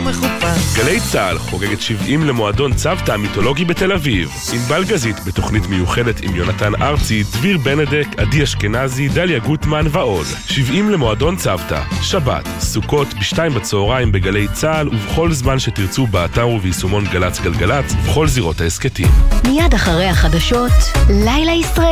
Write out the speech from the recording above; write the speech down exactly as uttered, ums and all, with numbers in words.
מחופש. גלי צהל חוגגת שבעים למועדון צוותא המיתולוגי בתל אביב. ענבל גזית בתוכנית מיוחדת עם יונתן ארצי, דביר בנדק, עדי אשכנזי, דליה גוטמן ועוד. שבעים למועדון צוותא, שבת, סוכות בשתיים בצהריים בגלי צהל ובכל זמן שתרצו באתר וביישומון גלץ גלגלץ ובכל זירות העסקתים. מיד אחרי החדשות, לילה ישראל.